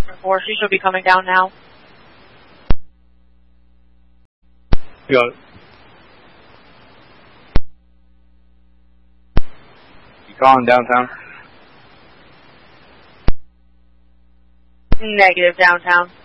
4, she should be coming down now. Got it. You calling downtown? Negative, downtown.